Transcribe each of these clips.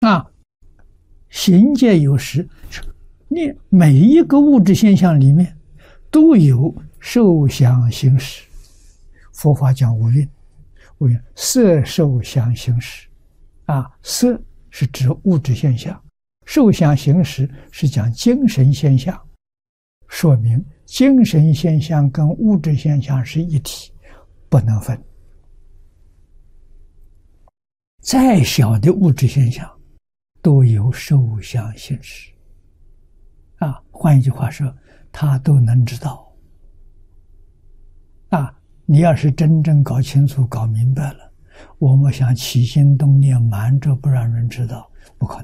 啊，行界有时，你每一个物质现象里面都有受想行识。佛法讲五蕴，五蕴色受想行识，色是指物质现象，受想行识是讲精神现象，说明精神现象跟物质现象是一体，不能分。再小的物质现象都有受想行识，换一句话说，他都能知道。你要是真正搞清楚、搞明白了，我们想起心动念瞒着不让人知道，不可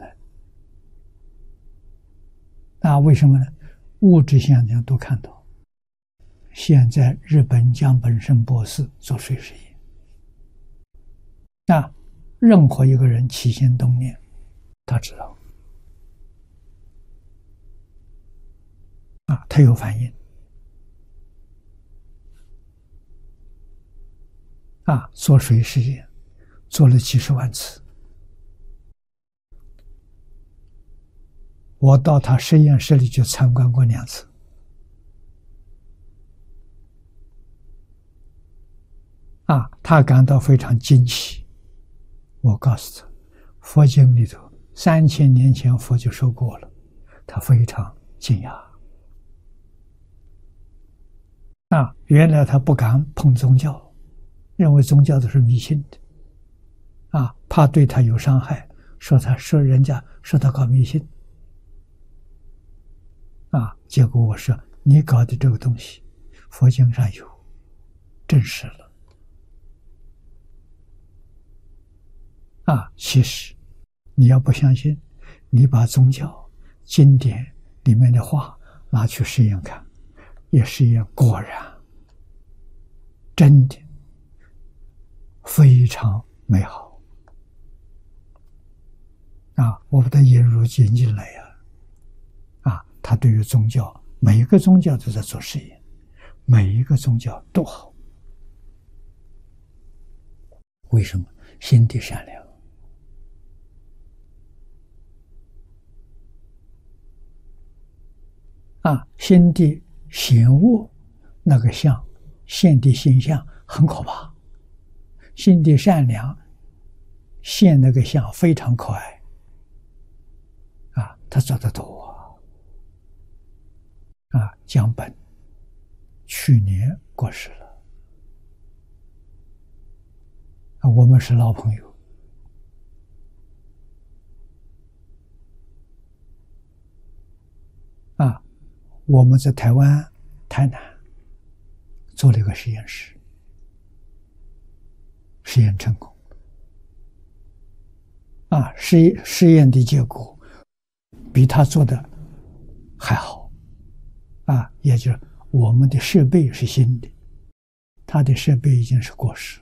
能。为什么呢？物质现象都看到。现在日本江本胜博士做水实验，任何一个人起心动念，他知道，他有反应。做水实验做了几十万次，我到他实验室里去参观过2次。他感到非常惊奇。我告诉他，佛经里头3000年前佛就说过了，他非常惊讶。原来他不敢碰宗教，认为宗教都是迷信的，怕对他有伤害，说人家说他搞迷信，结果我说你搞的这个东西，佛经上有，证实了。其实你要不相信，你把宗教经典里面的话拿去实验看，也实验果然真的非常美好。我把它引入进来他对于宗教，每一个宗教都在做实验，每一个宗教都好。为什么？心地善良。心地险恶，那个相，现的形象很可怕。心地善良，现那个相非常可爱。他做得多江本去年过世了，我们是老朋友。我们在台湾台南做了一个实验室，实验成功。实验的结果比他做的还好。也就是我们的设备是新的，他的设备已经是过时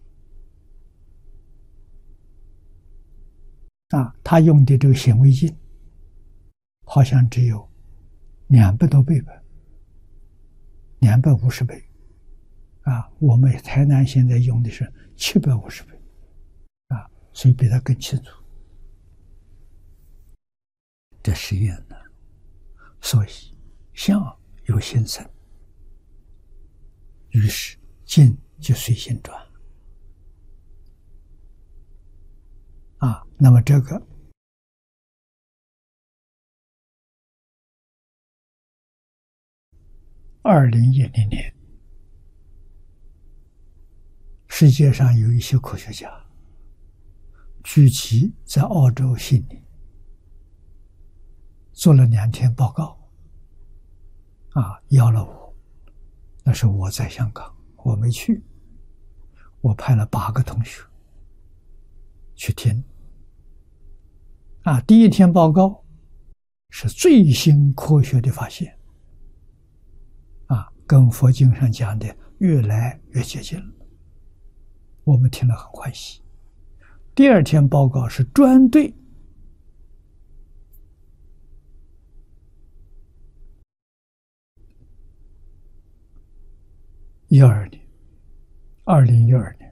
了。他用的这个显微镜好像只有200多倍吧，250倍。我们台南现在用的是750倍。所以比他更清楚。这实验呢，所以相由心生，于是境就随心转。那么这个2010年，世界上有一些科学家聚集在澳洲悉尼，做了2天报告，邀了我。那时候我在香港，我没去，我派了8个同学去听。第1天报告是最新科学的发现，跟佛经上讲的越来越接近了，我们听了很欢喜。第2天报告是专对2012年